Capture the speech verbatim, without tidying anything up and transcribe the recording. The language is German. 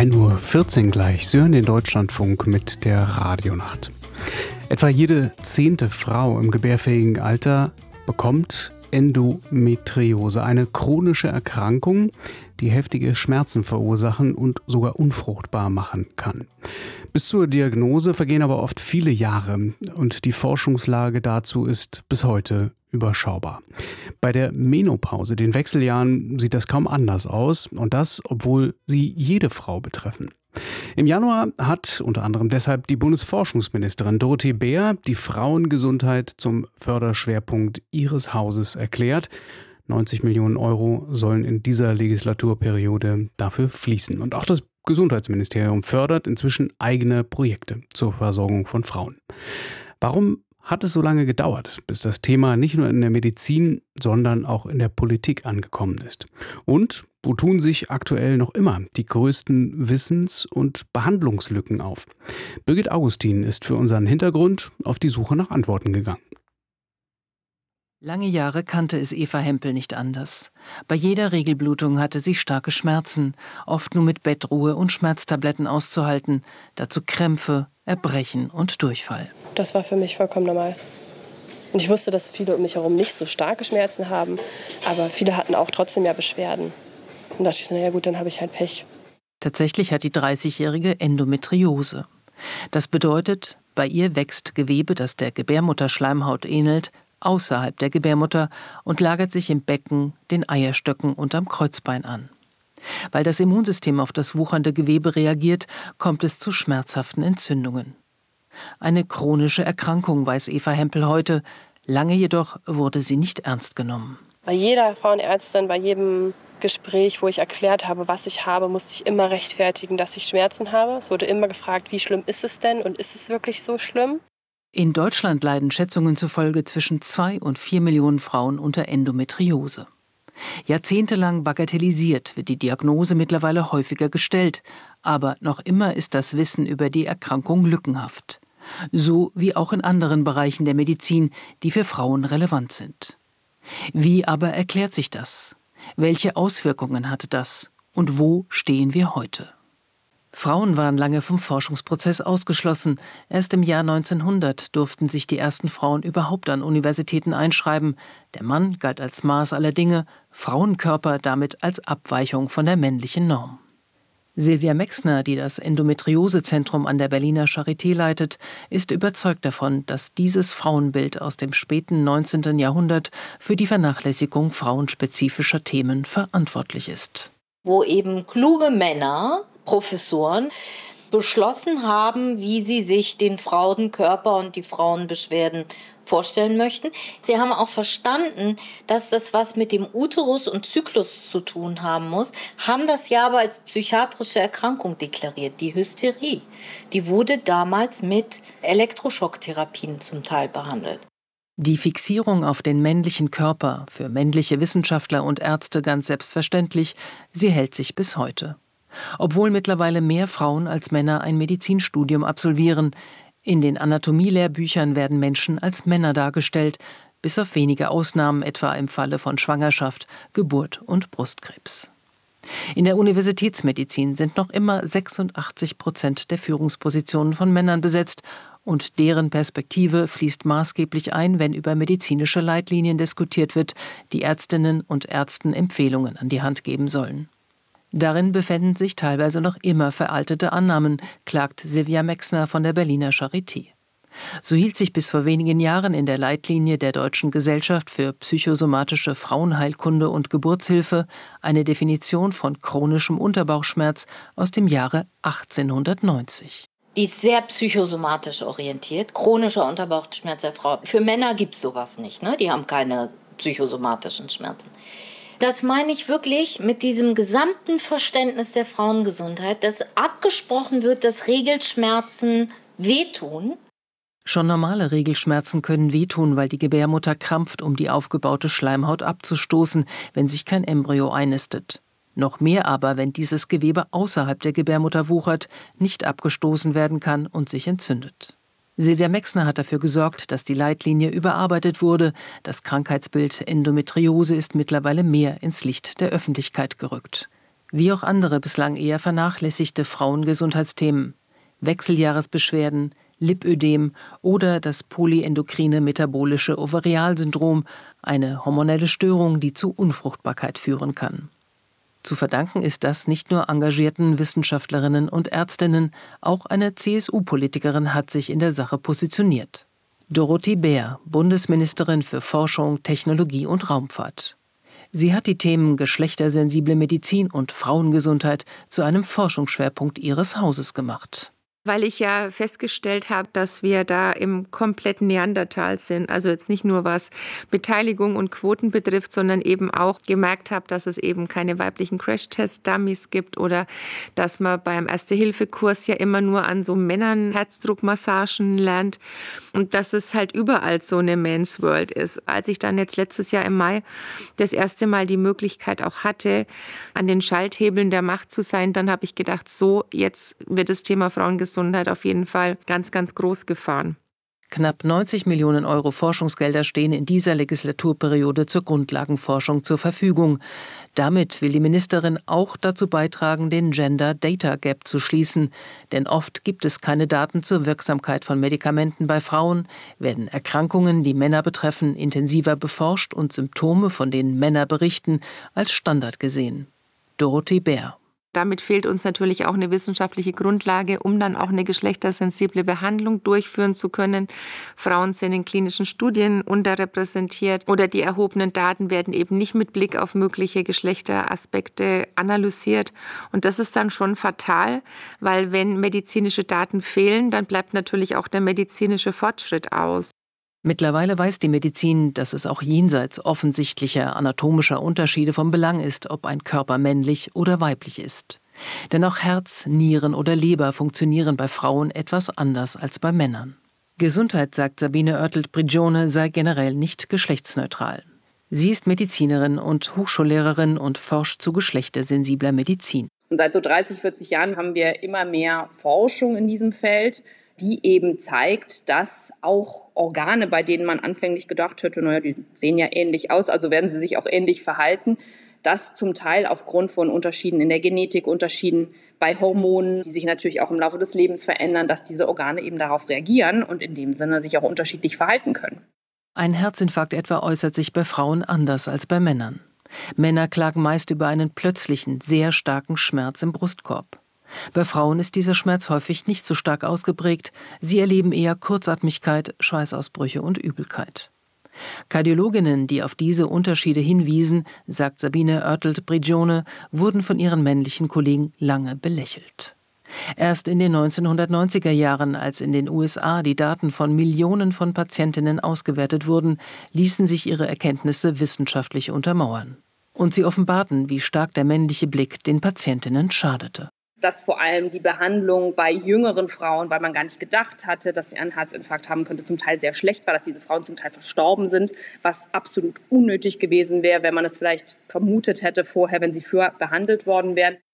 ein Uhr vierzehn gleich. Sie hören den Deutschlandfunk mit der Radionacht. Etwa jede zehnte Frau im gebärfähigen Alter bekommt Endometriose, eine chronische Erkrankung, die heftige Schmerzen verursachen und sogar unfruchtbar machen kann. Bis zur Diagnose vergehen aber oft viele Jahre und die Forschungslage dazu ist bis heute überschaubar. Bei der Menopause, den Wechseljahren, sieht das kaum anders aus und das, obwohl sie jede Frau betreffen. Im Januar hat unter anderem deshalb die Bundesforschungsministerin Dorothee Bär die Frauengesundheit zum Förderschwerpunkt ihres Hauses erklärt. neunzig Millionen Euro sollen in dieser Legislaturperiode dafür fließen. Und auch das Gesundheitsministerium fördert inzwischen eigene Projekte zur Versorgung von Frauen. Warum hat es so lange gedauert, bis das Thema nicht nur in der Medizin, sondern auch in der Politik angekommen ist? Und wo tun sich aktuell noch immer die größten Wissens- und Behandlungslücken auf? Birgit Augustin ist für unseren Hintergrund auf die Suche nach Antworten gegangen. Lange Jahre kannte es Eva Hempel nicht anders. Bei jeder Regelblutung hatte sie starke Schmerzen, oft nur mit Bettruhe und Schmerztabletten auszuhalten, dazu Krämpfe, Erbrechen und Durchfall. Das war für mich vollkommen normal. Und ich wusste, dass viele um mich herum nicht so starke Schmerzen haben, aber viele hatten auch trotzdem ja Beschwerden. Und da dachte ich so, naja gut, dann habe ich halt Pech. Tatsächlich hat die dreißigjährige Endometriose. Das bedeutet, bei ihr wächst Gewebe, das der Gebärmutterschleimhaut ähnelt, außerhalb der Gebärmutter und lagert sich im Becken, den Eierstöcken und am Kreuzbein an. Weil das Immunsystem auf das wuchernde Gewebe reagiert, kommt es zu schmerzhaften Entzündungen. Eine chronische Erkrankung, weiß Eva Hempel heute. Lange jedoch wurde sie nicht ernst genommen. Bei jeder Frauenärztin, bei jedem Gespräch, wo ich erklärt habe, was ich habe, musste ich immer rechtfertigen, dass ich Schmerzen habe. Es wurde immer gefragt, wie schlimm ist es denn und ist es wirklich so schlimm? In Deutschland leiden Schätzungen zufolge zwischen zwei und vier Millionen Frauen unter Endometriose. Jahrzehntelang bagatellisiert wird die Diagnose mittlerweile häufiger gestellt, aber noch immer ist das Wissen über die Erkrankung lückenhaft. So wie auch in anderen Bereichen der Medizin, die für Frauen relevant sind. Wie aber erklärt sich das? Welche Auswirkungen hatte das? Und wo stehen wir heute? Frauen waren lange vom Forschungsprozess ausgeschlossen. Erst im Jahr neunzehnhundert durften sich die ersten Frauen überhaupt an Universitäten einschreiben. Der Mann galt als Maß aller Dinge, Frauenkörper damit als Abweichung von der männlichen Norm. Silvia Mexner, die das Endometriosezentrum an der Berliner Charité leitet, ist überzeugt davon, dass dieses Frauenbild aus dem späten neunzehnten Jahrhundert für die Vernachlässigung frauenspezifischer Themen verantwortlich ist. Wo eben kluge Männer, Professoren, beschlossen haben, wie sie sich den Frauenkörper und die Frauenbeschwerden vorstellen möchten. Sie haben auch verstanden, dass das was mit dem Uterus und Zyklus zu tun haben muss, haben das ja aber als psychiatrische Erkrankung deklariert, die Hysterie. Die wurde damals mit Elektroschocktherapien zum Teil behandelt. Die Fixierung auf den männlichen Körper, für männliche Wissenschaftler und Ärzte ganz selbstverständlich, sie hält sich bis heute. Obwohl mittlerweile mehr Frauen als Männer ein Medizinstudium absolvieren. In den Anatomielehrbüchern werden Menschen als Männer dargestellt, bis auf wenige Ausnahmen, etwa im Falle von Schwangerschaft, Geburt und Brustkrebs. In der Universitätsmedizin sind noch immer sechsundachtzig Prozent der Führungspositionen von Männern besetzt und deren Perspektive fließt maßgeblich ein, wenn über medizinische Leitlinien diskutiert wird, die Ärztinnen und Ärzten Empfehlungen an die Hand geben sollen. Darin befinden sich teilweise noch immer veraltete Annahmen, klagt Silvia Mexner von der Berliner Charité. So hielt sich bis vor wenigen Jahren in der Leitlinie der Deutschen Gesellschaft für psychosomatische Frauenheilkunde und Geburtshilfe eine Definition von chronischem Unterbauchschmerz aus dem Jahre achtzehnhundertneunzig. Die ist sehr psychosomatisch orientiert, chronischer Unterbauchschmerz der Frau. Für Männer gibt es sowas nicht, ne? Die haben keine psychosomatischen Schmerzen. Das meine ich wirklich mit diesem gesamten Verständnis der Frauengesundheit, dass abgesprochen wird, dass Regelschmerzen wehtun. Schon normale Regelschmerzen können wehtun, weil die Gebärmutter krampft, um die aufgebaute Schleimhaut abzustoßen, wenn sich kein Embryo einnistet. Noch mehr aber, wenn dieses Gewebe außerhalb der Gebärmutter wuchert, nicht abgestoßen werden kann und sich entzündet. Silvia Mexner hat dafür gesorgt, dass die Leitlinie überarbeitet wurde. Das Krankheitsbild Endometriose ist mittlerweile mehr ins Licht der Öffentlichkeit gerückt. Wie auch andere bislang eher vernachlässigte Frauengesundheitsthemen. Wechseljahresbeschwerden, Lipödem oder das polyendokrine metabolische Ovarialsyndrom, eine hormonelle Störung, die zu Unfruchtbarkeit führen kann. Zu verdanken ist das nicht nur engagierten Wissenschaftlerinnen und Ärztinnen, auch eine C S U-Politikerin hat sich in der Sache positioniert. Dorothee Bär, Bundesministerin für Forschung, Technologie und Raumfahrt. Sie hat die Themen geschlechtersensible Medizin und Frauengesundheit zu einem Forschungsschwerpunkt ihres Hauses gemacht. Weil ich ja festgestellt habe, dass wir da im kompletten Neandertal sind. Also jetzt nicht nur was Beteiligung und Quoten betrifft, sondern eben auch gemerkt habe, dass es eben keine weiblichen Crash-Test-Dummies gibt oder dass man beim Erste-Hilfe-Kurs ja immer nur an so Männern Herzdruckmassagen lernt und dass es halt überall so eine Men's World ist. Als ich dann jetzt letztes Jahr im Mai das erste Mal die Möglichkeit auch hatte, an den Schalthebeln der Macht zu sein, dann habe ich gedacht, so, jetzt wird das Thema Frauengesundheit Gesundheit auf jeden Fall ganz, ganz groß gefahren. Knapp neunzig Millionen Euro Forschungsgelder stehen in dieser Legislaturperiode zur Grundlagenforschung zur Verfügung. Damit will die Ministerin auch dazu beitragen, den Gender Data Gap zu schließen. Denn oft gibt es keine Daten zur Wirksamkeit von Medikamenten bei Frauen, werden Erkrankungen, die Männer betreffen, intensiver beforscht und Symptome, von denen Männer berichten, als Standard gesehen. Dorothee Bär. Damit fehlt uns natürlich auch eine wissenschaftliche Grundlage, um dann auch eine geschlechtersensible Behandlung durchführen zu können. Frauen sind in klinischen Studien unterrepräsentiert oder die erhobenen Daten werden eben nicht mit Blick auf mögliche Geschlechteraspekte analysiert. Und das ist dann schon fatal, weil wenn medizinische Daten fehlen, dann bleibt natürlich auch der medizinische Fortschritt aus. Mittlerweile weiß die Medizin, dass es auch jenseits offensichtlicher anatomischer Unterschiede von Belang ist, ob ein Körper männlich oder weiblich ist. Denn auch Herz, Nieren oder Leber funktionieren bei Frauen etwas anders als bei Männern. Gesundheit, sagt Sabine Oertelt-Prigione, sei generell nicht geschlechtsneutral. Sie ist Medizinerin und Hochschullehrerin und forscht zu geschlechtersensibler Medizin. Und seit so dreißig, vierzig Jahren haben wir immer mehr Forschung in diesem Feld, die eben zeigt, dass auch Organe, bei denen man anfänglich gedacht hätte, naja, die sehen ja ähnlich aus, also werden sie sich auch ähnlich verhalten, dass zum Teil aufgrund von Unterschieden in der Genetik, Unterschieden bei Hormonen, die sich natürlich auch im Laufe des Lebens verändern, dass diese Organe eben darauf reagieren und in dem Sinne sich auch unterschiedlich verhalten können. Ein Herzinfarkt etwa äußert sich bei Frauen anders als bei Männern. Männer klagen meist über einen plötzlichen, sehr starken Schmerz im Brustkorb. Bei Frauen ist dieser Schmerz häufig nicht so stark ausgeprägt. Sie erleben eher Kurzatmigkeit, Schweißausbrüche und Übelkeit. Kardiologinnen, die auf diese Unterschiede hinwiesen, sagt Sabine Oertelt-Prigione, wurden von ihren männlichen Kollegen lange belächelt. Erst in den neunzehnhundertneunziger Jahren, als in den U S A die Daten von Millionen von Patientinnen ausgewertet wurden, ließen sich ihre Erkenntnisse wissenschaftlich untermauern. Und sie offenbarten, wie stark der männliche Blick den Patientinnen schadete. Dass vor allem die Behandlung bei jüngeren Frauen, weil man gar nicht gedacht hatte, dass sie einen Herzinfarkt haben könnte, zum Teil sehr schlecht war, dass diese Frauen zum Teil verstorben sind, was absolut unnötig gewesen wäre, wenn man es vielleicht vermutet hätte vorher, wenn sie früher behandelt worden wären.